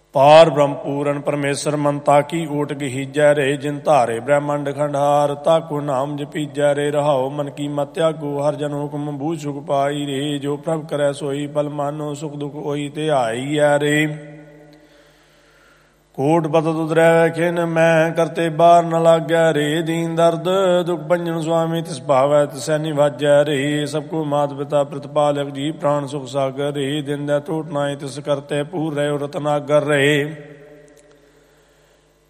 ਪਾਰ ਬ੍ਰਹਮ ਪੂਰਨ ਪਰਮੇਸ਼ਰ ਮੰਤਾ ਕੀ ਓਟ ਗਹੀਜੈ ਰੇ। ਜਿਨ ਧਾਰੇ ਬ੍ਰਹਮੰਡ ਖੰਡਾਰ ਤਾਕੋ ਨਾਮ ਜਪੀਜੈ ਰੇ। ਰਹਾਓ ਮਨ ਕੀ ਮਤ ਤਿਆਗੋ ਹਰ ਜਨ ਹੁਕਮ ਬੂਝ ਸੁਖ ਪਾਈ ਰੇ। ਜੋ ਪ੍ਰਭ ਕਰੈ ਸੋਈ ਪਲ ਮਾਨੋ ਸੁਖ ਦੁਖ ਹੋਈ ਤੇ ਆਈਐ ਰੇ। ਕੋਟ ਬਦਤ ਉਦਰੈ ਖਿਨ ਮੈਂ ਕਰਤੇ ਬਾਹਰ ਨ ਲਾਗੈ ਰੇ। ਦੀਨ ਦਰਦ ਦੁਖ ਭੰਜਨ ਸੁਆਮੀ ਤਿਸ ਭਾਵੈ ਤਿਸੈ ਨਿਵਾਜੈ ਰੇ। ਸਭ ਕੋ ਮਾਤ ਪਿਤਾ ਪ੍ਰਤਪਾਲਕ ਜੀ ਪ੍ਰਾਣ ਸੁਖ ਸਾਗਰ ਰੇ। ਦਿਨ ਦਾ ਟੋਟ ਨਾਏ ਤਿਸ ਕਰਤੇ ਪੂਰ ਰਹਿ ਰਤਨਾਗਰ ਰੇ।